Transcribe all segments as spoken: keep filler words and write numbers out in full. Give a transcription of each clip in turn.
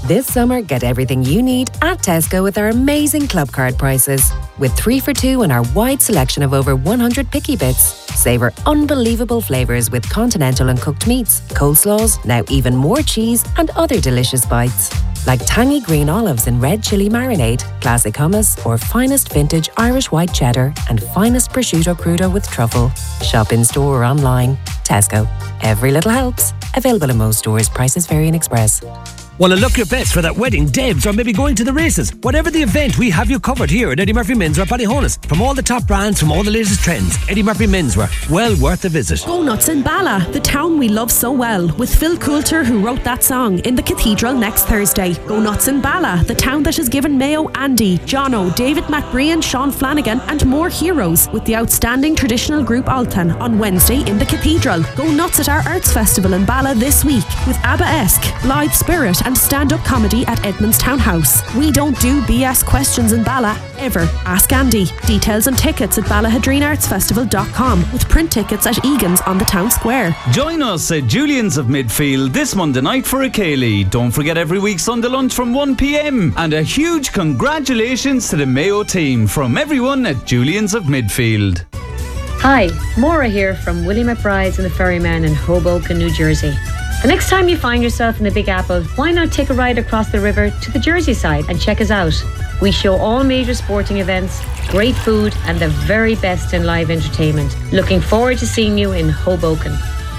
This summer, get everything you need at Tesco with our amazing club card prices. With three for two and our wide selection of over one hundred picky bits. Savour unbelievable flavours with continental and cooked meats, coleslaws, now even more cheese and other delicious bites. Like tangy green olives in red chilli marinade, classic hummus, or finest vintage Irish white cheddar and finest prosciutto crudo with truffle. Shop in store or online. Tesco. Every little helps. Available in most stores. Prices vary in Express. Want to look your best for that wedding, Debs, or maybe going to the races? Whatever the event, we have you covered here at Eddie Murphy Menswear Ballyhonus. From all the top brands, from all the latest trends, Eddie Murphy Menswear, well worth a visit. Go nuts in Bala, the town we love so well, with Phil Coulter, who wrote that song, in the Cathedral next Thursday. Go nuts in Bala, the town that has given Mayo, Andy, Jono, David McBrien, Sean Flanagan and more heroes, with the outstanding traditional group Altan on Wednesday in the Cathedral. Go nuts at our Arts Festival in Bala this week, with ABBA-esque, Blythe Spirit and stand-up comedy at Edmonds Townhouse. We don't do B S questions in Bala, ever. Ask Andy. Details and tickets at ballahadreen arts festival dot com, with print tickets at Egan's on the town square. Join us at Julian's of Midfield this Monday night for a Ceilidh. Don't forget every week Sunday lunch from one p.m. And a huge congratulations to the Mayo team from everyone at Julian's of Midfield. Hi, Maura here from Willie McBride's and the Ferryman in Hoboken, New Jersey. The next time you find yourself in the Big Apple, why not take a ride across the river to the Jersey side and check us out? We show all major sporting events, great food and the very best in live entertainment. Looking forward to seeing you in Hoboken.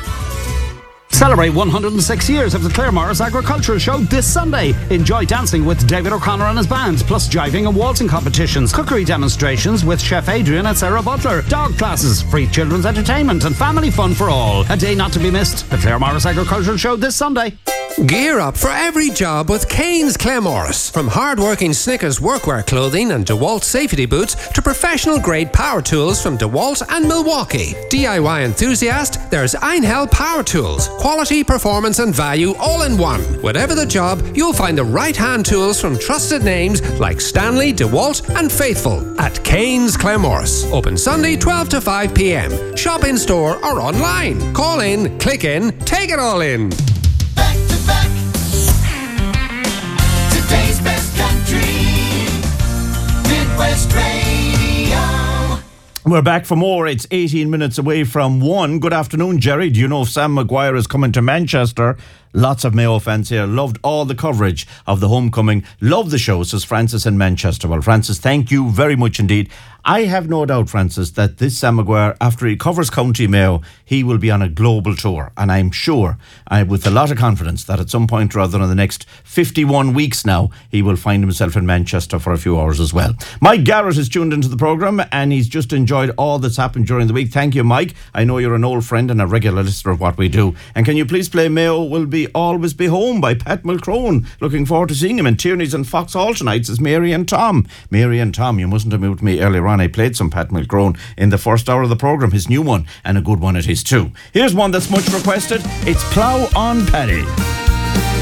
Celebrate one hundred six years of the Claremorris Agricultural Show this Sunday. Enjoy dancing with David O'Connor and his band, plus jiving and waltzing competitions, cookery demonstrations with Chef Adrian and Sarah Butler, dog classes, free children's entertainment and family fun for all. A day not to be missed. The Claremorris Agricultural Show this Sunday. Gear up for every job with Kane's Claremorris. From hard-working Snickers workwear clothing and DeWalt safety boots to professional-grade power tools from DeWalt and Milwaukee. D I Y enthusiast, there's Einhell Power Tools. Quality, performance and value all in one. Whatever the job, you'll find the right hand tools from trusted names like Stanley, DeWalt and Faithful at Kane's Claremorris. Open Sunday twelve to five p.m. Shop in store or online. Call in, click in, take it all in. Back to back. Today's best country. Midwest Radio. We're back for more. It's eighteen minutes away from one. Good afternoon, Jerry. Do you know if Sam Maguire is coming to Manchester? Lots of Mayo fans here. Loved all the coverage of the homecoming. Love the show, says Francis in Manchester. Well, Francis, thank you very much indeed. I have no doubt, Francis, that this Sam Maguire, after he covers County Mayo, he will be on a global tour. And I'm sure, I, with a lot of confidence, that at some point or other in the next fifty-one weeks now, he will find himself in Manchester for a few hours as well. Mike Garrett is tuned into the programme and he's just enjoyed all that's happened during the week. Thank you, Mike. I know you're an old friend and a regular listener of what we do. And can you please play Mayo Will Be Always Be Home by Pat Mulcrone? Looking forward to seeing him in Tierney's and Foxhall tonight, says Mary and Tom. Mary and Tom, you mustn't have moved me earlier on. I played some Pat Mulcrone in the first hour of the programme, his new one, and a good one it is too. Here's one that's much requested. It's Plough on Paddy.